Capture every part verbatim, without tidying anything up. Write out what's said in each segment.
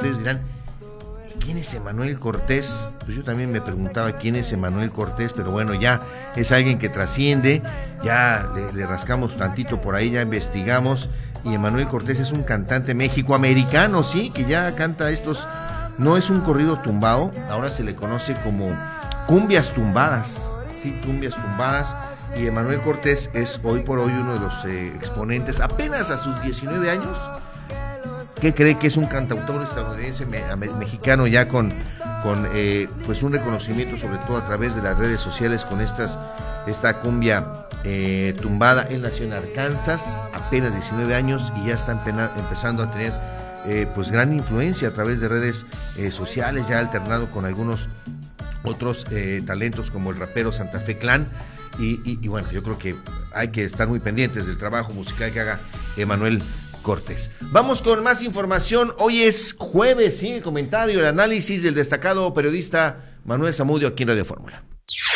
ustedes dirán, ¿quién es Emanuel Cortés? Pues yo también me preguntaba quién es Emanuel Cortés, pero bueno, ya es alguien que trasciende, ya le, le rascamos tantito por ahí, ya investigamos, y Emanuel Cortés es un cantante mexicoamericano, sí, que ya canta estos, no es un corrido tumbado, ahora se le conoce como cumbias tumbadas, sí, cumbias tumbadas, y Emanuel Cortés es hoy por hoy uno de los eh, exponentes, apenas a sus diecinueve años, que cree que es un cantautor estadounidense me, me, mexicano ya con, con eh, pues un reconocimiento sobre todo a través de las redes sociales con estas esta cumbia eh, tumbada. Él nació en Arkansas, apenas diecinueve años, y ya está empena, empezando a tener eh, pues gran influencia a través de redes eh, sociales, ya alternado con algunos otros eh, talentos como el rapero Santa Fe Clan, y, y, y bueno, yo creo que hay que estar muy pendientes del trabajo musical que haga Emanuel Cortés. Vamos con más información. Hoy es jueves, sí, el comentario, el análisis del destacado periodista Manuel Zamudio aquí en Radio Fórmula.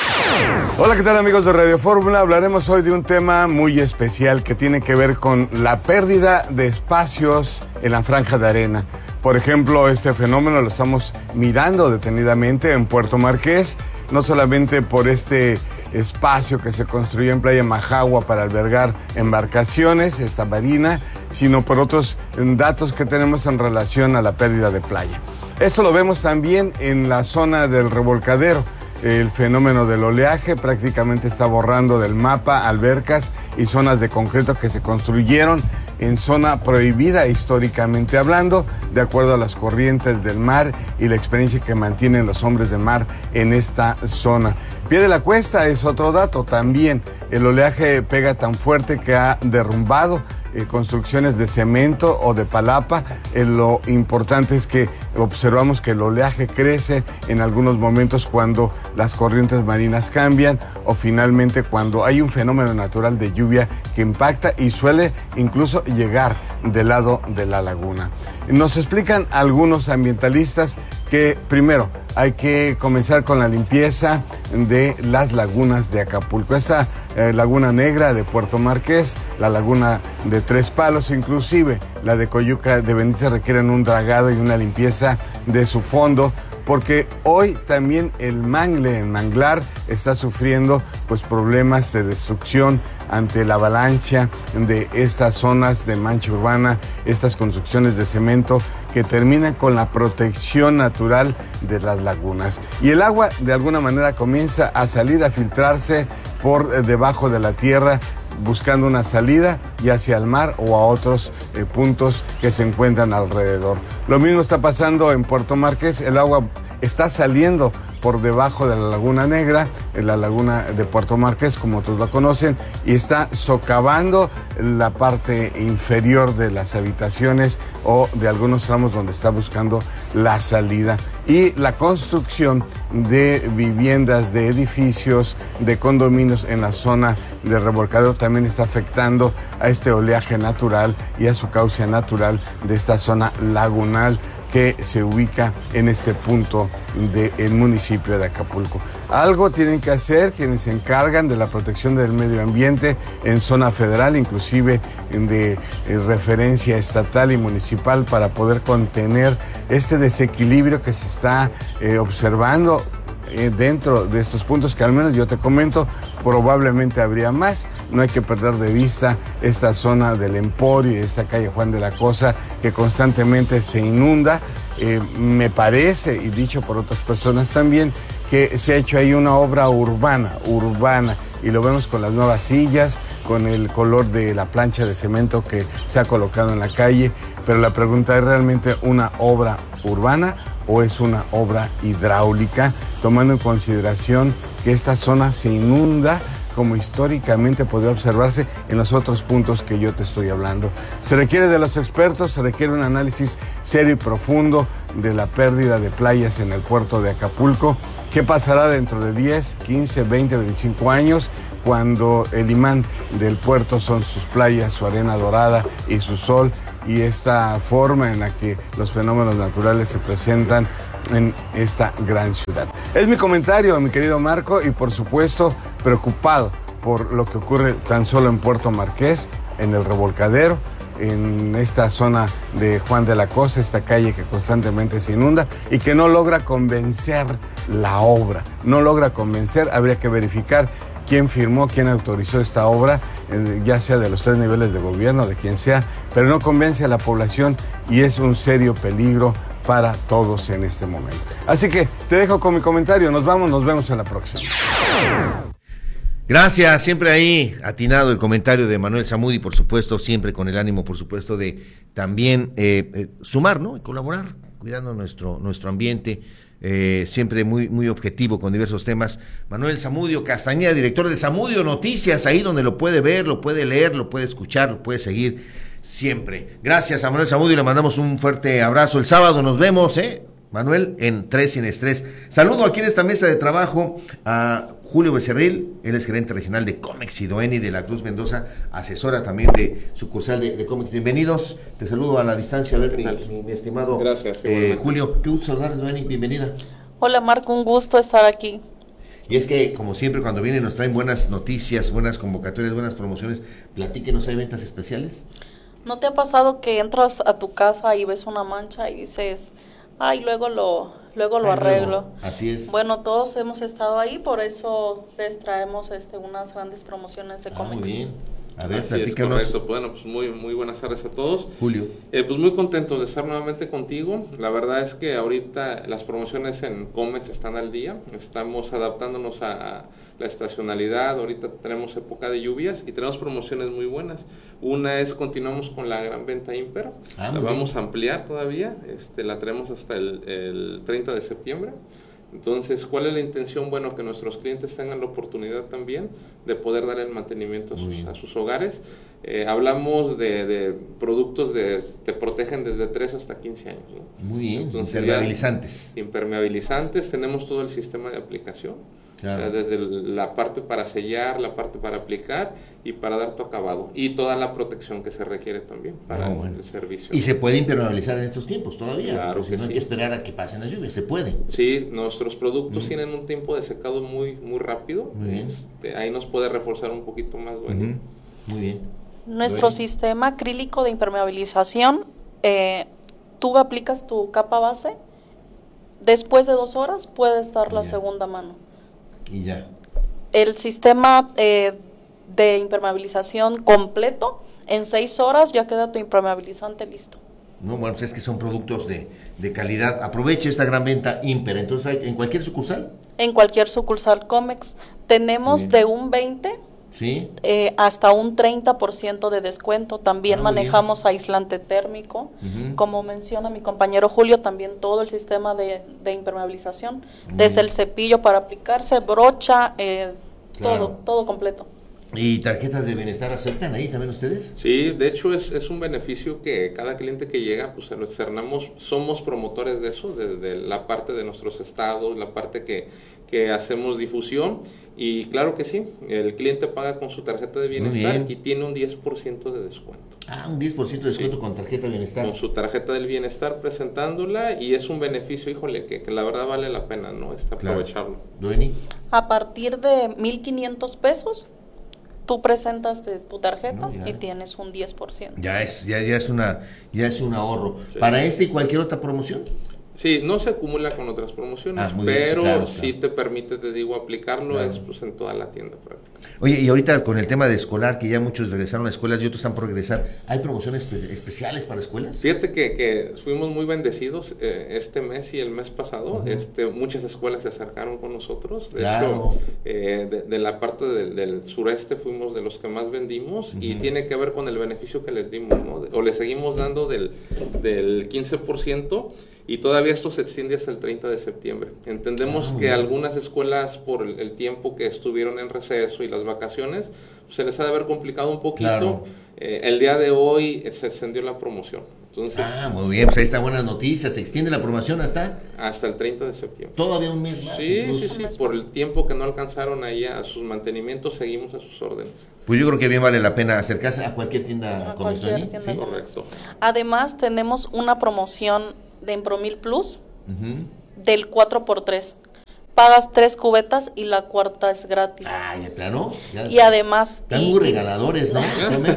Hola, ¿qué tal, amigos de Radio Fórmula? Hablaremos hoy de un tema muy especial que tiene que ver con la pérdida de espacios en la franja de arena. Por ejemplo, este fenómeno lo estamos mirando detenidamente en Puerto Marqués, no solamente por este espacio que se construyó en Playa Majagua para albergar embarcaciones, esta marina, sino por otros datos que tenemos en relación a la pérdida de playa. Esto lo vemos también en la zona del Revolcadero. El fenómeno del oleaje prácticamente está borrando del mapa albercas y zonas de concreto que se construyeron en zona prohibida históricamente hablando, de acuerdo a las corrientes del mar y la experiencia que mantienen los hombres de mar en esta zona. Pie de la Cuesta es otro dato también. El oleaje pega tan fuerte que ha derrumbado eh, construcciones de cemento o de palapa. Eh, lo importante es que observamos que el oleaje crece en algunos momentos cuando las corrientes marinas cambian o finalmente cuando hay un fenómeno natural de lluvia que impacta y suele incluso llegar del lado de la laguna. Nos explican algunos ambientalistas que primero hay que comenzar con la limpieza de las lagunas de Acapulco. Esta eh, laguna negra de Puerto Marqués, la laguna de Tres Palos, inclusive la de Coyuca de Benítez requieren un dragado y una limpieza de su fondo, porque hoy también el mangle, el manglar, está sufriendo pues problemas de destrucción ante la avalancha de estas zonas de mancha urbana, estas construcciones de cemento que terminan con la protección natural de las lagunas. Y el agua de alguna manera comienza a salir, a filtrarse por debajo de la tierra, buscando una salida ya hacia el mar o a otros eh, puntos que se encuentran alrededor. Lo mismo está pasando en Puerto Marqués, el agua está saliendo por debajo de la Laguna Negra, en la laguna de Puerto Marqués, como todos la conocen, y está socavando la parte inferior de las habitaciones o de algunos tramos donde está buscando la salida. Y la construcción de viviendas, de edificios, de condominios en la zona de Revolcadero también está afectando a este oleaje natural y a su cauce natural de esta zona lagunal que se ubica en este punto del municipio de Acapulco. Algo tienen que hacer quienes se encargan de la protección del medio ambiente en zona federal, inclusive de referencia estatal y municipal, para poder contener este desequilibrio que se está eh, observando eh, dentro de estos puntos, que al menos yo te comento, probablemente habría más. No hay que perder de vista esta zona del Emporio y esta calle Juan de la Cosa que constantemente se inunda. Eh, me parece, y dicho por otras personas también, que se ha hecho ahí una obra urbana, urbana, y lo vemos con las nuevas sillas, con el color de la plancha de cemento que se ha colocado en la calle, pero la pregunta es, ¿realmente una obra urbana o es una obra hidráulica? Tomando en consideración que esta zona se inunda como históricamente podría observarse en los otros puntos que yo te estoy hablando. Se requiere de los expertos, se requiere un análisis serio y profundo de la pérdida de playas en el puerto de Acapulco. ¿Qué pasará dentro de diez, quince, veinte, veinticinco años cuando el imán del puerto son sus playas, su arena dorada y su sol, y esta forma en la que los fenómenos naturales se presentan en esta gran ciudad? Es mi comentario, mi querido Marco, y por supuesto preocupado por lo que ocurre tan solo en Puerto Marqués, en el Revolcadero, en esta zona de Juan de la Cosa, esta calle que constantemente se inunda y que no logra convencer la obra, no logra convencer, habría que verificar quién firmó, quién autorizó esta obra, eh, ya sea de los tres niveles de gobierno, de quien sea, pero no convence a la población y es un serio peligro para todos en este momento. Así que te dejo con mi comentario, nos vamos, nos vemos en la próxima. Gracias, siempre ahí atinado el comentario de Manuel Zamudio, por supuesto, siempre con el ánimo, por supuesto, de también eh, eh, sumar, ¿no? Y colaborar, cuidando nuestro, nuestro ambiente, eh, siempre muy, muy objetivo con diversos temas. Manuel Zamudio Castañeda, director de Zamudio Noticias, ahí donde lo puede ver, lo puede leer, lo puede escuchar, lo puede seguir siempre. Gracias a Manuel Zamudio, le mandamos un fuerte abrazo. El sábado nos vemos, ¿eh? Manuel, en Tres Sin Estrés. Saludo aquí en esta mesa de trabajo a Julio Becerril, él es gerente regional de Comex y Doeni de la Cruz Mendoza, asesora también de sucursal de, de Comex. Bienvenidos, te saludo a la distancia, a ver, mi, mi, mi estimado Gracias, eh, Julio, qué gusto saludar, Doeni, bienvenida. Hola Marco, un gusto estar aquí. Y es que, como siempre, cuando vienen nos traen buenas noticias, buenas convocatorias, buenas promociones. Platíquenos, ¿hay ventas especiales? ¿No te ha pasado que entras a tu casa y ves una mancha y dices, ay, luego lo, luego lo Ay, arreglo? luego. Así es. Bueno, todos hemos estado ahí, por eso les traemos este, unas grandes promociones de Ah, Comex. muy bien. A ver, Así es, platícanos. correcto. Bueno, pues muy, muy buenas tardes a todos. Julio. Eh, pues muy contento de estar nuevamente contigo. La verdad es que ahorita las promociones en Comex están al día. Estamos adaptándonos a la estacionalidad. Ahorita tenemos época de lluvias y tenemos promociones muy buenas. Una es, continuamos con la gran venta Imper. Ah, la muy vamos bien. a ampliar todavía. Este, la tenemos hasta el, el treinta de septiembre. Entonces, ¿cuál es la intención? Bueno, que nuestros clientes tengan la oportunidad también de poder dar el mantenimiento a sus, a sus hogares. Eh, hablamos de, de productos que te protegen desde tres hasta quince años, ¿no? Muy bien, Entonces, impermeabilizantes. ya, impermeabilizantes, tenemos todo el sistema de aplicación. Claro. O sea, desde la parte para sellar, la parte para aplicar y para dar tu acabado. Y toda la protección que se requiere también para No, el, bueno. el servicio. Y se puede impermeabilizar en estos tiempos todavía. Claro porque que no hay sí. que esperar a que pasen las lluvias, se puede. Sí, nuestros productos Mm. tienen un tiempo de secado muy muy rápido. Muy bien. Este, ahí nos puede reforzar un poquito más, bueno. Ujú. Muy bien. Nuestro Bueno. sistema acrílico de impermeabilización, eh, tú aplicas tu capa base, después de dos horas puedes dar la Ya. segunda mano. Y ya. El sistema eh, de impermeabilización completo, en seis horas ya queda tu impermeabilizante listo. No, bueno, pues es que son productos de, de calidad. Aproveche esta gran venta Imper. Entonces, ¿hay en cualquier sucursal? En cualquier sucursal Comex tenemos Bien. de un veinte Sí. eh, hasta un treinta por ciento de descuento. También Ah, muy manejamos aislante térmico. Ujú. Como menciona mi compañero Julio, también todo el sistema de, de impermeabilización, Muy desde bien. el cepillo para aplicarse, brocha, eh, Claro. todo, todo completo. ¿Y tarjetas de bienestar aceptan ahí también ustedes? Sí, de hecho es, es un beneficio que cada cliente que llega, pues se lo externamos, somos promotores de eso, desde la parte de nuestros estados, la parte que, que hacemos difusión, y claro que sí, el cliente paga con su tarjeta de bienestar bien. y tiene un diez por ciento de descuento. Ah, un diez por ciento de descuento Sí. con tarjeta de bienestar. Con su tarjeta del bienestar presentándola, y es un beneficio, híjole, que, que la verdad vale la pena, ¿no? Este, Claro. aprovecharlo. Dueni. A partir de mil quinientos pesos, tú presentas de tu tarjeta No, ya. y tienes un diez por ciento. Ya es, ya, ya es una, ya es un ahorro. Sí. ¿Para esta y cualquier otra promoción? Sí, no se acumula con otras promociones, Ah, muy bien, pero sí, claro, sí claro. te permite, te digo, aplicarlo Claro. es, pues, en toda la tienda prácticamente. Oye, y ahorita con el tema de escolar, que ya muchos regresaron a escuelas y otros están por regresar, ¿hay promociones espe- especiales para escuelas? Fíjate que, que fuimos muy bendecidos eh, este mes y el mes pasado. Ujú. este, muchas escuelas se acercaron con nosotros. De Claro. hecho, eh, de, de la parte del, del sureste fuimos de los que más vendimos, y Ujú. tiene que ver con el beneficio que les dimos, ¿no? De- o le seguimos dando del, del quince por ciento. Y todavía esto se extiende hasta el treinta de septiembre. Entendemos Ah, muy que bien. algunas escuelas, por el, el tiempo que estuvieron en receso y las vacaciones, se les ha de haber complicado un poquito. Claro. Eh, el día de hoy eh, se extendió la promoción. Entonces, Ah, muy bien, pues ahí está buena noticia, se extiende la promoción hasta hasta el treinta de septiembre. todavía un mes más. Sí, incluso. sí, sí. Por el tiempo que no alcanzaron ahí a sus mantenimientos, seguimos a sus órdenes. Pues yo creo que bien vale la pena acercarse a cualquier tienda A Comex, cualquier Dueni. tienda Sí. Comex. Correcto. Además, tenemos una promoción de Empromil Plus Ujú. del cuatro por tres. pagas tres cubetas y la cuarta es gratis. Ah, ya, claro. Ya. Y además... Están y, muy regaladores, ¿no?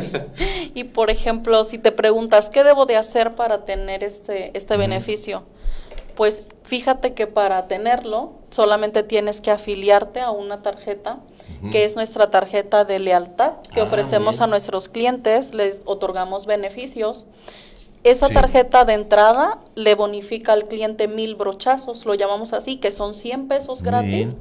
Y por ejemplo, si te preguntas, ¿qué debo de hacer para tener este, este uh-huh. beneficio? Pues fíjate que para tenerlo, solamente tienes que afiliarte a una tarjeta, uh-huh. que es nuestra tarjeta de lealtad, que ah, ofrecemos a nuestros clientes, les otorgamos beneficios. Esa sí. tarjeta de entrada le bonifica al cliente mil brochazos, lo llamamos así, que son cien pesos gratis.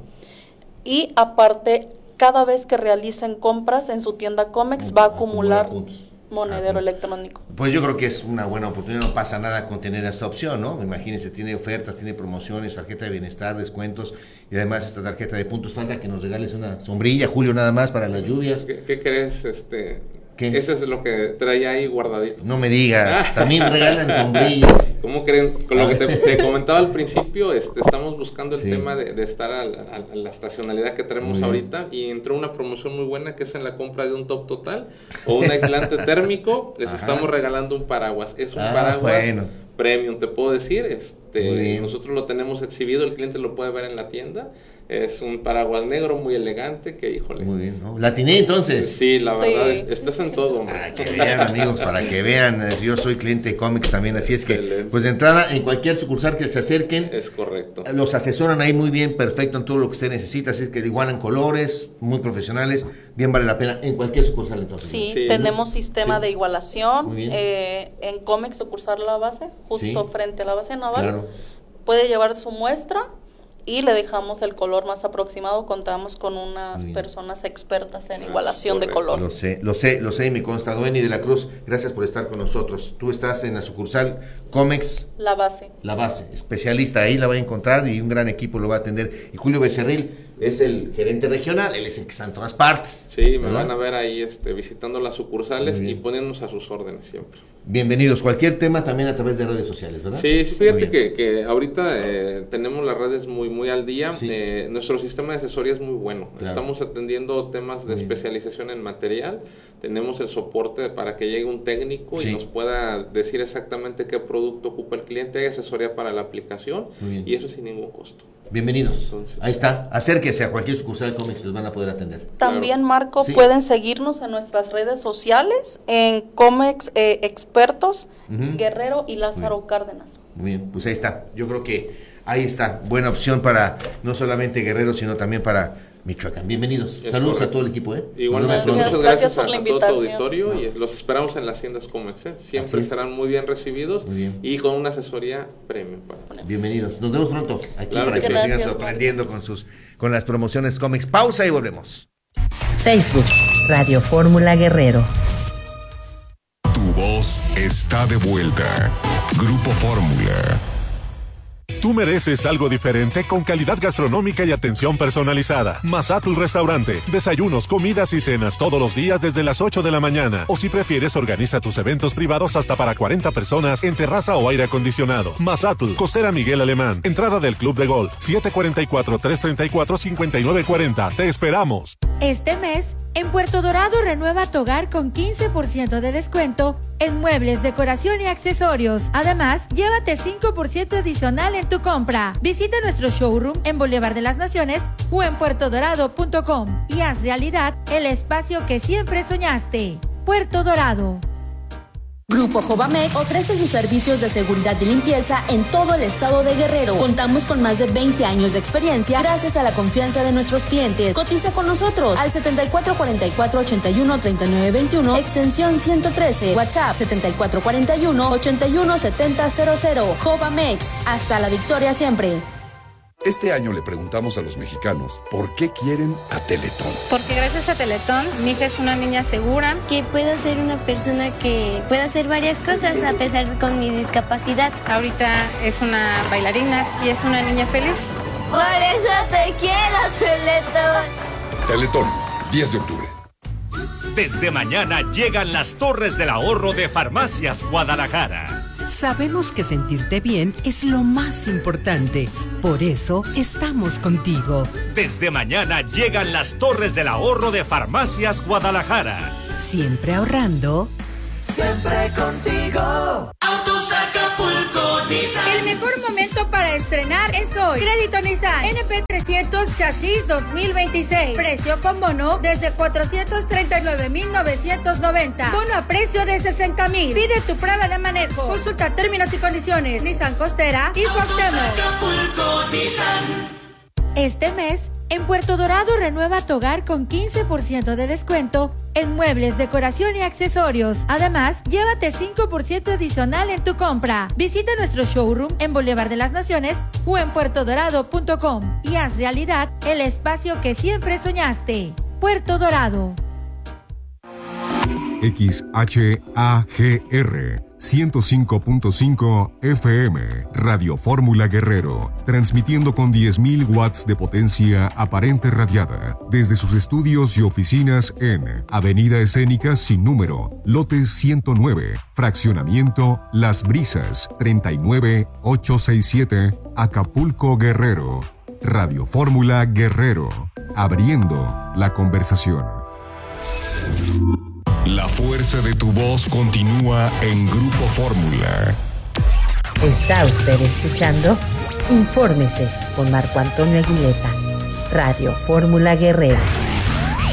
Y aparte, cada vez que realicen compras en su tienda Comex, va a acumular monedero ah, electrónico. Pues yo creo que es una buena oportunidad, no pasa nada con tener esta opción, ¿no? Imagínense, tiene ofertas, tiene promociones, tarjeta de bienestar, descuentos, y además esta tarjeta de puntos. Falta que nos regales una sombrilla, Julio, nada más para las lluvias. ¿Qué, qué crees, este...? ¿Qué? Eso es lo que trae ahí guardadito. No me digas, también regalan sombrillas. ¿Cómo creen? Con lo que te, te comentaba al principio, este, estamos buscando el sí. tema de, de estar a la, a la estacionalidad que tenemos ahorita, y entró una promoción muy buena que es en la compra de un top total o un aislante térmico, les Ajá. estamos regalando un paraguas. Es un ah, paraguas bueno. premium, te puedo decir. Este, nosotros lo tenemos exhibido, el cliente lo puede ver en la tienda. Es un paraguas negro muy elegante que, híjole. Muy bien, ¿no? ¿La atiné entonces? Sí, la sí. verdad, es, estás en todo. Para que vean, amigos, para que vean. Yo soy cliente de Comex también, así es que, Excelente. Pues de entrada, en cualquier sucursal que se acerquen. Es correcto. Los asesoran ahí muy bien, perfecto en todo lo que usted necesita, así es que igualan colores, muy profesionales, bien vale la pena en cualquier sucursal entonces. Sí, sí. tenemos sistema sí. de igualación eh, en Comex, sucursal La Base, justo sí. frente a la base naval. Claro. Puede llevar su muestra y le dejamos el color más aproximado. Contamos con unas personas expertas en igualación ah, de color. Lo sé, lo sé, lo sé y me consta. Dueni de la Cruz, gracias por estar con nosotros. Tú estás en la sucursal Comex. La Base. La Base, especialista, ahí la va a encontrar y un gran equipo lo va a atender. Y Julio Becerril es el gerente regional, él es el que está en todas partes. Sí, me ¿verdad? Van a ver ahí este, visitando las sucursales y poniéndonos a sus órdenes siempre. Bienvenidos. Cualquier tema también a través de redes sociales, ¿verdad? Sí, fíjate que, que ahorita eh, tenemos las redes muy muy al día. Sí. Eh, nuestro sistema de asesoría es muy bueno. Claro. Estamos atendiendo temas de muy especialización bien. En material. Tenemos el soporte para que llegue un técnico sí. y nos pueda decir exactamente qué producto ocupa el cliente. Hay asesoría para la aplicación y eso sin ningún costo. Bienvenidos. Entonces, ahí está. Acérquese a cualquier sucursal de Comex, los van a poder atender. También, claro. Marco, sí. pueden seguirnos en nuestras redes sociales, en Comex eh, Expertos, uh-huh. Guerrero y Lázaro Cárdenas. Muy bien, pues ahí está. Yo creo que ahí está. Buena opción para no solamente Guerrero, sino también para Michoacán. Bienvenidos. Es Saludos correcto. A todo el equipo. ¿eh? Igualmente, muchas gracias, gracias por a, la invitación. A todo tu auditorio no. y los esperamos en las haciendas Comex. ¿eh? Siempre serán muy bien recibidos muy bien. Y con una asesoría premium. Para Bienvenidos. Nos vemos pronto aquí claro para que nos sigan sorprendiendo con sus con las promociones Comex. Pausa y volvemos. Facebook, Radio Fórmula Guerrero. Tu voz está de vuelta. Grupo Fórmula. Tú mereces algo diferente con calidad gastronómica y atención personalizada. Mazatl Restaurante. Desayunos, comidas y cenas todos los días desde las ocho de la mañana. O si prefieres, organiza tus eventos privados hasta para cuarenta personas en terraza o aire acondicionado. Mazatl, Costera Miguel Alemán. Entrada del Club de Golf. siete cuatro cuatro, tres tres cuatro, cinco nueve cuatro cero. Te esperamos. Este mes, en Puerto Dorado renueva tu hogar con quince por ciento de descuento en muebles, decoración y accesorios. Además, llévate cinco por ciento adicional en tu compra. Visita nuestro showroom en Boulevard de las Naciones o en puerto dorado punto com y haz realidad el espacio que siempre soñaste. Puerto Dorado. Grupo Jovamex ofrece sus servicios de seguridad y limpieza en todo el estado de Guerrero. Contamos con más de veinte años de experiencia gracias a la confianza de nuestros clientes. Cotiza con nosotros al setenta y cuatro cuarenta y cuatro, ochenta y uno, treinta y nueve veintiuno, extensión ciento trece, WhatsApp setenta y cuatro cuarenta y uno, ochenta y uno, setenta cero cero. Jovamex, hasta la victoria siempre. Este año le preguntamos a los mexicanos por qué quieren a Teletón. Porque gracias a Teletón, mi hija es una niña segura. Que puedo ser una persona que pueda hacer varias cosas a pesar de con mi discapacidad. Ahorita es una bailarina y es una niña feliz. Por eso te quiero, Teletón. Teletón, diez de octubre. Desde mañana llegan las Torres del Ahorro de Farmacias Guadalajara. Sabemos que sentirte bien es lo más importante. Por eso estamos contigo. Desde mañana llegan las Torres del Ahorro de Farmacias Guadalajara. Siempre ahorrando. Siempre contigo. Autos Acapulco Nissan. El mejor momento para estrenar es hoy. Crédito Nissan N P trescientos seiscientos chasis dos mil veintiséis. Precio con bono desde cuatrocientos treinta y nueve mil novecientos noventa. Bono a precio de sesenta mil. Pide tu prueba de manejo. Consulta términos y condiciones. Nissan Costera y Cuauhtémoc. Este mes, en Puerto Dorado renueva tu hogar con quince por ciento de descuento en muebles, decoración y accesorios. Además, llévate cinco por ciento adicional en tu compra. Visita nuestro showroom en Boulevard de las Naciones o en puerto dorado punto com y haz realidad el espacio que siempre soñaste. Puerto Dorado. X H A G R ciento cinco punto cinco F M, Radio Fórmula Guerrero, transmitiendo con diez mil watts de potencia aparente radiada desde sus estudios y oficinas en Avenida Escénica sin número, lote ciento nueve, fraccionamiento Las Brisas, treinta y nueve ochocientos sesenta y siete, Acapulco, Guerrero. Radio Fórmula Guerrero, abriendo la conversación. La fuerza de tu voz continúa en Grupo Fórmula. Está usted escuchando Infórmese con Marco Antonio Aguileta, Radio Fórmula Guerrero.